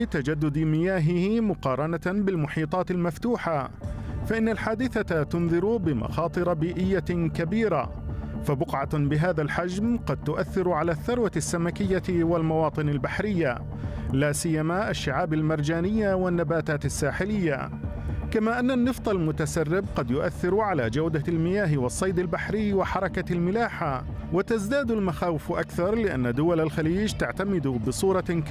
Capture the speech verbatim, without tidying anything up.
تجدد مياهه مقارنة بالمحيطات المفتوحة، فإن الحادثة تنذر بمخاطر بيئية كبيرة، فبقعة بهذا الحجم قد تؤثر على الثروة السمكية والمواطن البحرية، لا سيما الشعاب المرجانية والنباتات الساحلية. كما أن النفط المتسرب قد يؤثر على جودة المياه والصيد البحري وحركة الملاحة، وتزداد المخاوف أكثر لأن دول الخليج تعتمد بصورة